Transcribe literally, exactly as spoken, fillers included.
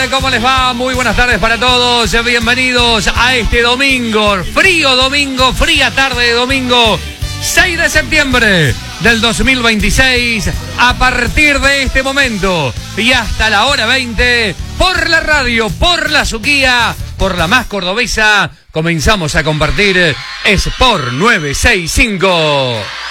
tal? ¿Cómo les va? Muy buenas tardes para todos. Bienvenidos a este domingo, frío domingo, fría tarde de domingo, seis de septiembre del dos mil veintiséis. A partir de este momento y hasta la hora veinte, por la radio, por la Suquía, por la más cordobesa, comenzamos a compartir Sport novecientos sesenta y cinco.